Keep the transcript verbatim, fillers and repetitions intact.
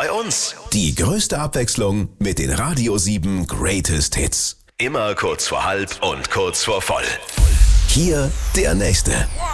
bei uns. Die größte Abwechslung mit den Radio sieben Greatest Hits. Immer kurz vor halb und kurz vor voll. Hier der nächste.